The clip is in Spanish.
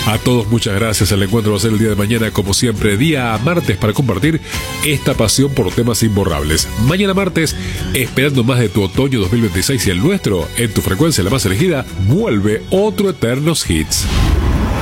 A todos muchas gracias. El encuentro va a ser el día de mañana, como siempre, día martes, para compartir esta pasión por temas imborrables. Mañana martes, esperando más de tu otoño 2026 y el nuestro, en tu frecuencia la más elegida, vuelve otro Eternos Hits.